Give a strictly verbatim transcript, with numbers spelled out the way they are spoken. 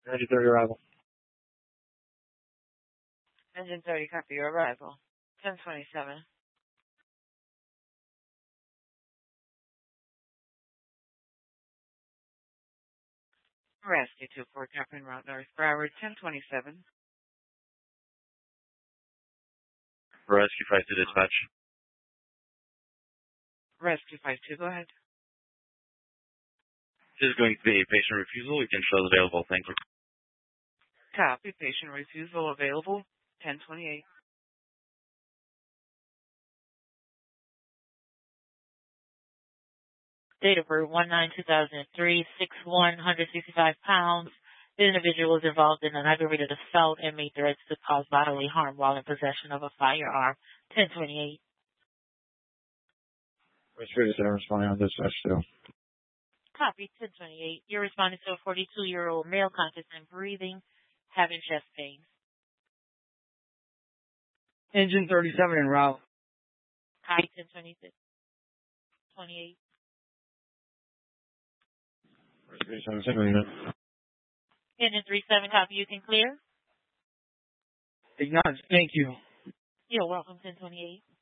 Engine thirty arrival. Engine thirty, copy your arrival. ten twenty-seven. Rescue two four, copy en route North Broward, ten twenty-seven. Rescue five two dispatch. Rescue five two, go ahead. This is going to be a patient refusal. We can show available. Thank you. Copy, patient refusal available, ten twenty-eight. Date of birth one nine two thousand three, six one, one hundred sixty-five pounds. The individual was involved in an aggravated assault and made threats to cause bodily harm while in possession of a firearm. ten twenty-eight. I'm responding on dispatch too. Copy, ten twenty-eight. You're responding to a forty-two-year-old male conscious and breathing, having chest pains. Engine thirty-seven en route. Copy, ten twenty-six. twenty-eight. Engine thirty-seven, copy, you can clear? Acknowledge. Thank you. You're welcome, ten twenty-eight.